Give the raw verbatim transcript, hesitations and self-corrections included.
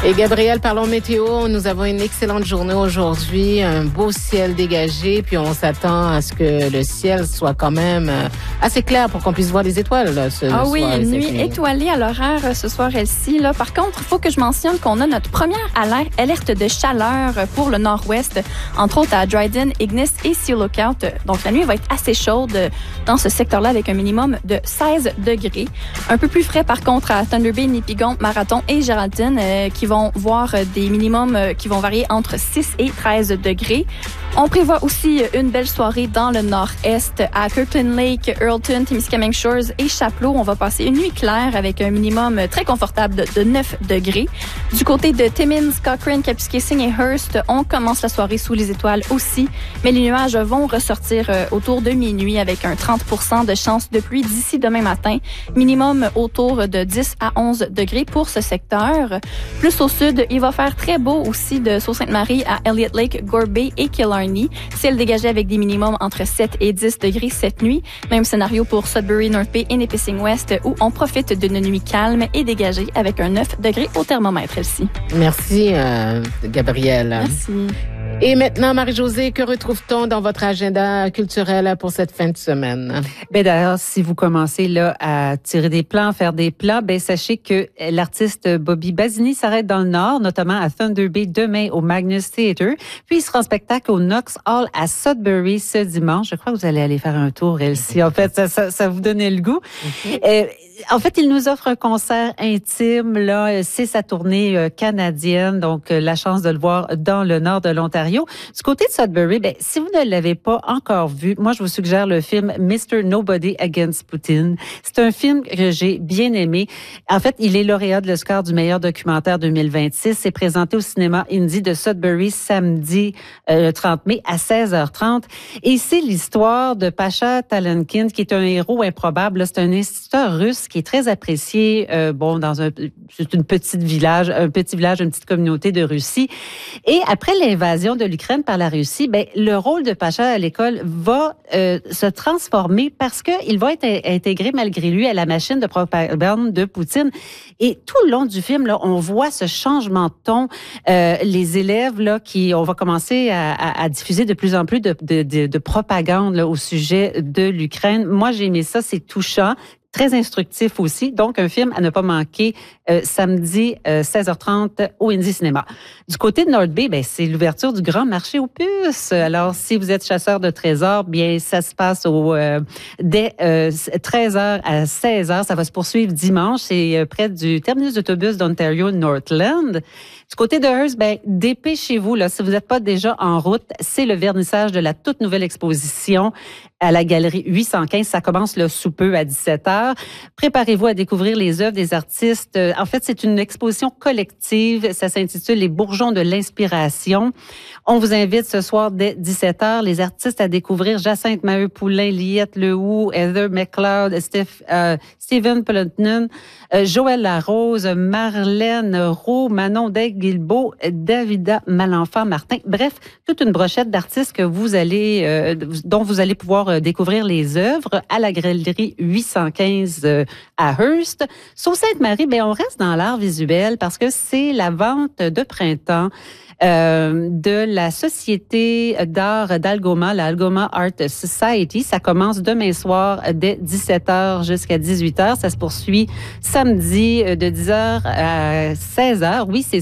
Et Gabriel, parlons météo. Nous avons une excellente journée aujourd'hui, un beau ciel dégagé, puis on s'attend à ce que le ciel soit quand même assez clair pour qu'on puisse voir les étoiles là, ce ah soir. oui, une nuit étoilée à l'horaire ce soir, Elsie. Là, par contre, il faut que je mentionne qu'on a notre première alerte de chaleur pour le nord-ouest, entre autres à Dryden, Ignis et Sea Lookout. Donc la nuit va être assez chaude dans ce secteur-là avec un minimum de seize degrés. Un peu plus frais par contre à Thunder Bay, Nipigon, Marathon et Geraldine euh, qui vont voir des minimums euh, qui vont varier entre six et treize degrés. On prévoit aussi une belle soirée dans le nord-est à Kirkland Lake, Earlton, Témiscamingue Shores et Chapleau. On va passer une nuit claire avec un minimum très confortable de, de neuf degrés. Du côté de Timmins, Cochrane, Kapuskasing et Hearst, on commence la soirée sous les étoiles aussi, mais les nuages vont ressortir autour de minuit avec un trente pour cent de chance de pluie d'ici demain matin. Minimum autour de dix à onze degrés pour ce secteur. Plus au sud, il va faire très beau aussi de Sault-Sainte-Marie à Elliott Lake, Gore Bay et Killarney. Ciel dégagé avec des minimums entre sept et dix degrés cette nuit. Même scénario pour Sudbury, North Bay et Nipissing West où on profite d'une nuit calme et dégagée avec un neuf degrés au thermomètre, Elsie. Merci, euh, Gabrielle. Merci. Et maintenant, Marie-Josée, que retrouve-t-on dans votre agenda culturel pour cette fin de semaine? Ben d'ailleurs, si vous commencez là à tirer des plans, faire des plans, ben sachez que l'artiste Bobby Basini s'arrête dans le Nord, notamment à Thunder Bay demain au Magnus Theatre. Puis il sera en spectacle au Knox Hall à Sudbury ce dimanche. Je crois que vous allez aller faire un tour, Elsie. En fait, ça, ça, ça vous donnait le goût. Okay. Euh, en fait, il nous offre un concert intime. Là, c'est sa tournée euh, canadienne, donc euh, la chance de le voir dans le Nord de l'Ontario. Du côté de Sudbury, ben, si vous ne l'avez pas encore vu, moi, je vous suggère le film mister Nobody Against Putin. C'est un film que j'ai bien aimé. En fait, il est lauréat de l'Oscar du meilleur documentaire deux mille vingt-six. C'est présenté au cinéma indie de Sudbury samedi euh, le trente mai à seize heures trente. Et c'est l'histoire de Pasha Talenkin, qui est un héros improbable. C'est un instituteur russe qui est très apprécié, euh, bon, dans un, c'est une petite village, un petit village, une petite communauté de Russie. Et après l'invasion de l'Ukraine par la Russie, ben le rôle de Pasha à l'école va euh, se transformer parce que il va être intégré malgré lui à la machine de propagande de Poutine. Et tout le long du film, là, on voit ce changement de ton. Euh, les élèves là, qui, on va commencer à, à, à diffuser de plus en plus de, de, de, de propagande là, au sujet de l'Ukraine. Moi, j'ai aimé ça, c'est touchant. Très instructif aussi. Donc, un film à ne pas manquer euh, samedi euh, seize heures trente au Indie Cinéma. Du côté de North Bay, ben, c'est l'ouverture du grand marché aux puces. Alors, si vous êtes chasseur de trésors, bien, ça se passe au euh, dès euh, treize heures à seize heures. Ça va se poursuivre dimanche. C'est euh, près du terminus d'autobus d'Ontario Northland. Du côté de Hearst, ben, dépêchez-vous, là, si vous n'êtes pas déjà en route, c'est le vernissage de la toute nouvelle exposition à la galerie huit cent quinze. Ça commence là, sous peu à dix-sept heures. Préparez-vous à découvrir les œuvres des artistes. En fait, c'est une exposition collective. Ça s'intitule Les bourgeons de l'inspiration. On vous invite ce soir dès dix-sept heures, les artistes à découvrir Jacinthe Maheu-Poulain, Liette Lehoux, Heather McLeod, Steph, euh, Stephen Pelotnon, euh, Joël Larose, Marlène Roux, Manon Day-Guilbeault, Davida Malenfant-Martin. Bref, toute une brochette d'artistes que vous allez, euh, dont vous allez pouvoir découvrir les œuvres à la galerie huit cent quinze à Hearst. Sault-Sainte-Marie, ben on reste dans l'art visuel parce que c'est la vente de printemps euh, de la Société d'art d'Algoma, la Algoma Art Society. Ça commence demain soir dès dix-sept heures jusqu'à dix-huit heures. Ça se poursuit samedi de dix heures à seize heures. Oui, c'est